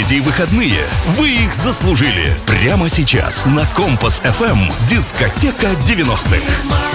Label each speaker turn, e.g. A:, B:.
A: Впереди выходные. Вы их заслужили. Прямо сейчас на Компас FM дискотека 90-х.